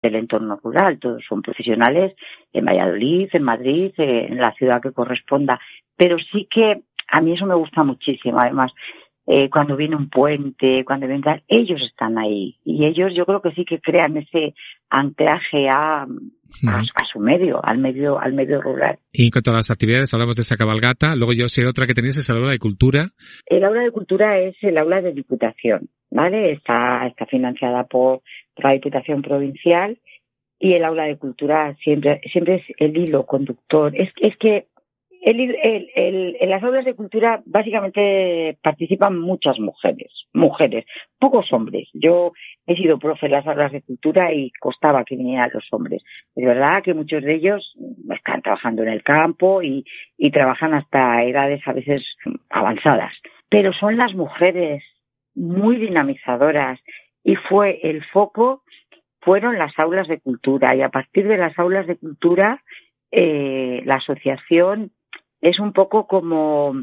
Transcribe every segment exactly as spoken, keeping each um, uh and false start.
del entorno rural, todos son profesionales en Valladolid, en Madrid, eh, en la ciudad que corresponda, pero sí que a mí eso me gusta muchísimo, además, eh, cuando viene un puente, cuando viene tal, ellos están ahí, y ellos yo creo que sí que crean ese anclaje a, a, a su medio, al medio, al medio rural. Y en cuanto a las actividades, hablamos de esa cabalgata, luego yo sé otra que tenéis es el aula de cultura. El aula de cultura es el aula de Diputación, ¿vale? Está, está financiada por la Diputación Provincial, y el aula de cultura siempre, siempre es el hilo conductor. Es, es que el, el, el, en las aulas de cultura básicamente participan muchas mujeres, mujeres, pocos hombres. Yo he sido profe en las aulas de cultura y costaba que vinieran los hombres. Es verdad que muchos de ellos están trabajando en el campo y, y trabajan hasta edades a veces avanzadas. Pero son las mujeres muy dinamizadoras, y fue el foco, fueron las aulas de cultura, y a partir de las aulas de cultura eh, la asociación es un poco como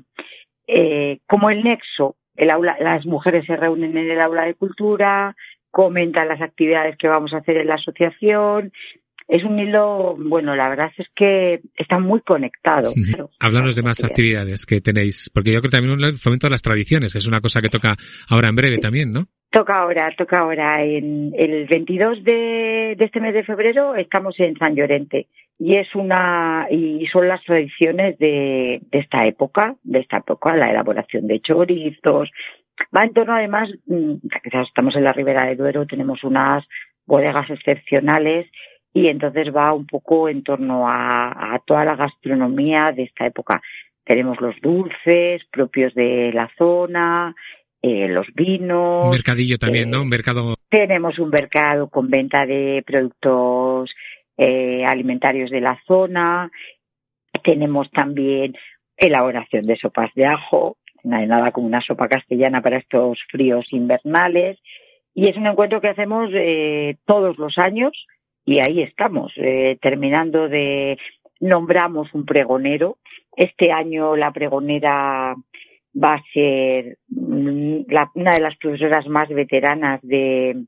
eh, como el nexo. El aula, las mujeres se reúnen en el aula de cultura, comentan las actividades que vamos a hacer en la asociación. Es un hilo, bueno, la verdad es que está muy conectado. Uh-huh. Claro, háblanos de más actividades que tenéis, porque yo creo que también un fomento de las tradiciones, es una cosa que toca ahora en breve también, ¿no? Toca ahora, toca ahora. En el veintidós de, de este mes de febrero estamos en San Llorente, y es una, y son las tradiciones de, de esta época, de esta época, la elaboración de chorizos. Va en torno, además, quizás estamos en la Ribera de Duero, tenemos unas bodegas excepcionales, y entonces va un poco en torno a, a toda la gastronomía de esta época. Tenemos los dulces propios de la zona, eh, los vinos. Un mercadillo también, eh, ¿no? Un mercado. Tenemos un mercado con venta de productos eh, alimentarios de la zona. Tenemos también elaboración de sopas de ajo. No hay nada como una sopa castellana para estos fríos invernales. Y es un encuentro que hacemos eh, todos los años, y ahí estamos, eh, terminando de... Nombramos un pregonero. Este año la pregonera va a ser la, una de las profesoras más veteranas de,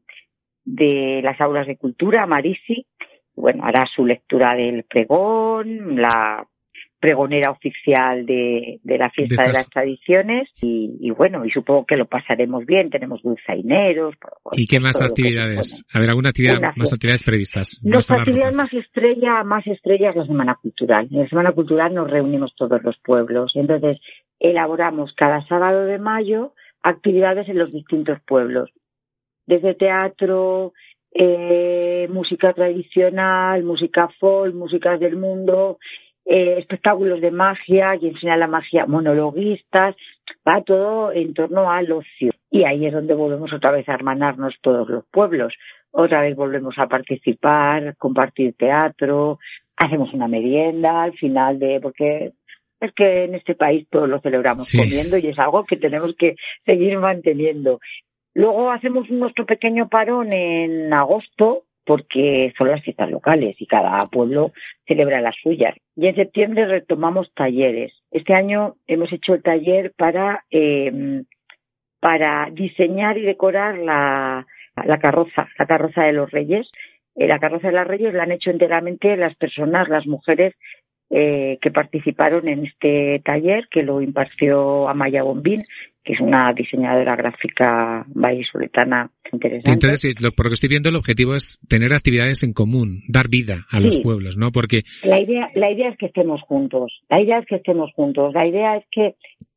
de las aulas de cultura, Marisi. Bueno, hará su lectura del pregón, la pregonera oficial de, de la fiesta de, de las tradiciones, y, y bueno, y supongo que lo pasaremos bien. Tenemos dulzaineros. ¿Y qué más actividades? A ver, ¿alguna actividad, Una, más actividades previstas? Nuestra actividad más estrella, más estrella es la Semana Cultural. En la Semana Cultural nos reunimos todos los pueblos, y entonces elaboramos cada sábado de mayo actividades en los distintos pueblos, desde teatro, eh, música tradicional, música folk, músicas del mundo, eh, espectáculos de magia, y enseñar la magia, monologuistas, va todo en torno al ocio. Y ahí es donde volvemos otra vez a hermanarnos todos los pueblos. Otra vez volvemos a participar, compartir teatro, hacemos una merienda al final de... porque es que en este país todo lo celebramos sí. comiendo, y es algo que tenemos que seguir manteniendo. Luego hacemos nuestro pequeño parón en agosto, porque son las fiestas locales y cada pueblo celebra las suyas. Y en septiembre retomamos talleres. Este año hemos hecho el taller para eh, para diseñar y decorar la, la carroza, la carroza de los Reyes. Eh, la carroza de los Reyes la han hecho enteramente las personas, las mujeres eh, que participaron en este taller, que lo impartió Amaya Bombín, que es una diseñadora gráfica vallisoletana interesante. Entonces, por lo que estoy viendo, el objetivo es tener actividades en común, dar vida a sí. los pueblos, ¿no? Porque la idea, la idea es que estemos juntos. La idea es que estemos juntos. La idea es que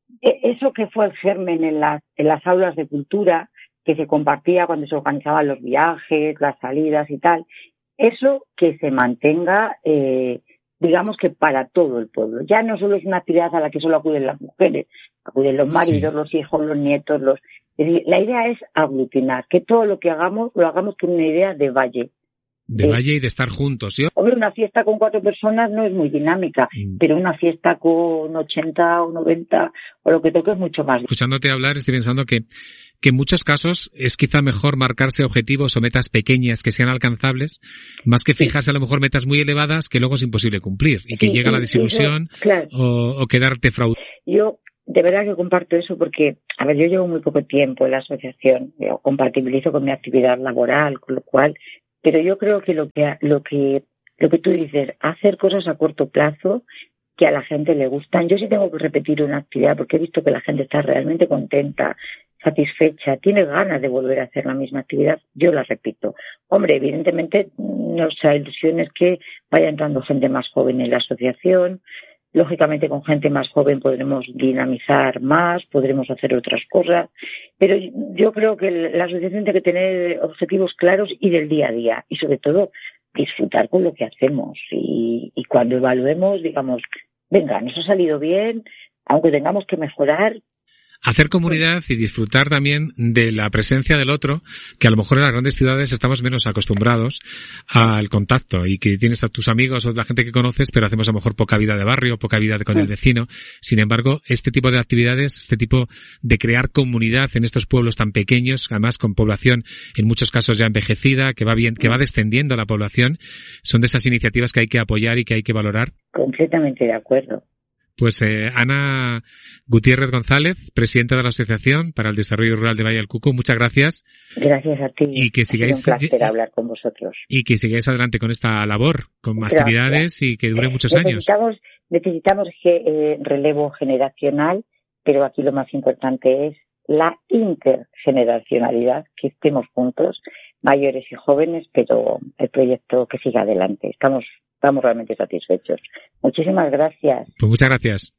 eso que fue el germen en las, en las aulas de cultura, que se compartía cuando se organizaban los viajes, las salidas y tal, eso que se mantenga, eh, digamos que para todo el pueblo. Ya no solo es una actividad a la que solo acuden las mujeres, acuden los maridos, sí. los hijos, los nietos, los... Es decir, la idea es aglutinar, que todo lo que hagamos, lo hagamos con una idea de valle. De, de valle y de estar juntos, ¿sí? Hombre, una fiesta con cuatro personas no es muy dinámica, mm. pero una fiesta con ochenta o noventa o lo que toque es mucho más. Escuchándote hablar, estoy pensando que que en muchos casos es quizá mejor marcarse objetivos o metas pequeñas que sean alcanzables, más que fijarse a lo mejor metas muy elevadas que luego es imposible cumplir y que sí, llega sí, la desilusión sí, claro. o, o quedarte fraudado. Yo de verdad que comparto eso porque, a ver, yo llevo muy poco tiempo en la asociación, yo compatibilizo con mi actividad laboral, con lo cual pero yo creo que lo que lo que lo que tú dices, hacer cosas a corto plazo que a la gente le gustan. Yo sí tengo que repetir una actividad porque he visto que la gente está realmente contenta, satisfecha, tiene ganas de volver a hacer la misma actividad, yo la repito. Hombre, evidentemente nuestra ilusión es que vaya entrando gente más joven en la asociación. Lógicamente con gente más joven podremos dinamizar más, podremos hacer otras cosas, pero yo creo que la asociación tiene que tener objetivos claros y del día a día y sobre todo disfrutar con lo que hacemos y, y cuando evaluemos digamos, venga, nos ha salido bien, aunque tengamos que mejorar. Hacer comunidad y disfrutar también de la presencia del otro, que a lo mejor en las grandes ciudades estamos menos acostumbrados al contacto y que tienes a tus amigos o la gente que conoces, pero hacemos a lo mejor poca vida de barrio, poca vida de con el vecino. Sin embargo, este tipo de actividades, este tipo de crear comunidad en estos pueblos tan pequeños, además con población en muchos casos ya envejecida, que va bien, que va descendiendo la población, son de esas iniciativas que hay que apoyar y que hay que valorar. Completamente de acuerdo. Pues eh, Ana Gutiérrez González, presidenta de la Asociación para el Desarrollo Rural de Valle del Cuco, muchas gracias. Gracias a ti. Y que sigáis, ha sido un placer hablar con vosotros. Y que sigáis adelante con esta labor, con gracias. Actividades y que dure muchos necesitamos, años. Necesitamos eh, relevo generacional, pero aquí lo más importante es la intergeneracionalidad, que estemos juntos, mayores y jóvenes, pero el proyecto que siga adelante. Estamos Estamos realmente satisfechos. Muchísimas gracias. Pues muchas gracias.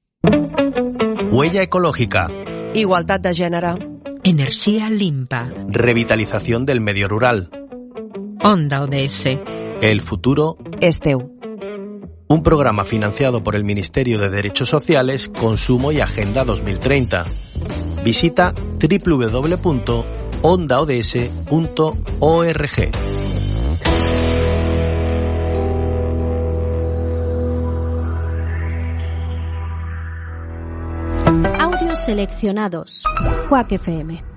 Huella ecológica. Igualdad de género. Energía limpa. Revitalización del medio rural. Onda O D S. El futuro és teu. Un programa financiado por el Ministerio de Derechos Sociales, Consumo y Agenda dos mil treinta. Visita doble u doble u doble u punto onda o d s punto org. Audios seleccionados. Quack F M.